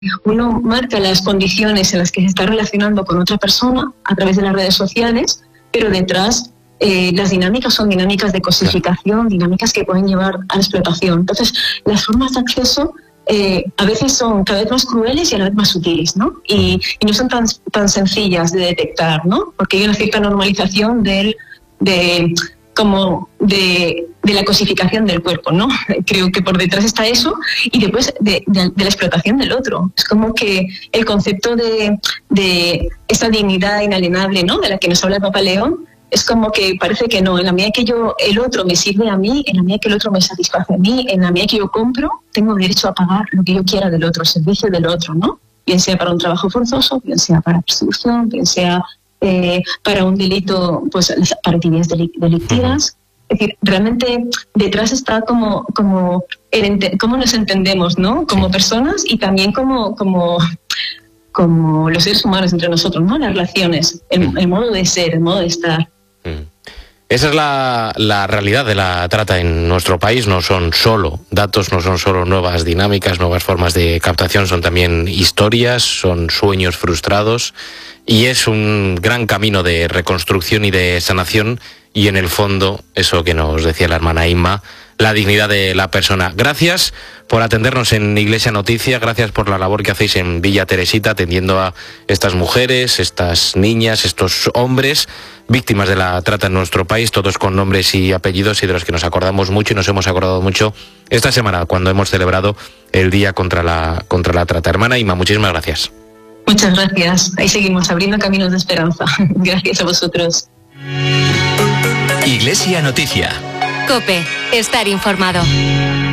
uno marca las condiciones en las que se está relacionando con otra persona a través de las redes sociales, pero detrás las dinámicas son dinámicas de cosificación, dinámicas que pueden llevar a la explotación. Entonces, las formas de acceso a veces son cada vez más crueles y a la vez más sutiles, ¿no? Y no son tan sencillas de detectar, ¿no? Porque hay una cierta normalización de la cosificación del cuerpo, ¿no? Creo que por detrás está eso, y después de la explotación del otro. Es como que el concepto de esta dignidad inalienable, ¿no?, de la que nos habla el Papa León, es como que parece que no, en la medida que el otro me sirve a mí, en la medida que el otro me satisface a mí, en la medida que yo compro, tengo derecho a pagar lo que yo quiera del otro, el servicio del otro, ¿no? Bien sea para un trabajo forzoso, bien sea para prostitución, bien sea para un delito, pues para actividades delictivas. Es decir, realmente detrás está como cómo nos entendemos, ¿no?, como personas, y también como los seres humanos entre nosotros, ¿no?, las relaciones, el modo de ser, el modo de estar. Esa es la realidad de la trata en nuestro país. No son solo datos, no son solo nuevas dinámicas, nuevas formas de captación, son también historias, son sueños frustrados, y es un gran camino de reconstrucción y de sanación, y en el fondo, eso que nos decía la hermana Inma, la dignidad de la persona. Gracias por atendernos en Iglesia Noticia, gracias por la labor que hacéis en Villa Teresita, atendiendo a estas mujeres, estas niñas, estos hombres, víctimas de la trata en nuestro país, todos con nombres y apellidos, y de los que nos acordamos mucho, y nos hemos acordado mucho esta semana, cuando hemos celebrado el Día contra la Trata. Hermana Inma, muchísimas gracias. Muchas gracias. Ahí seguimos abriendo caminos de esperanza. Gracias a vosotros. Iglesia Noticia. COPE. Estar informado.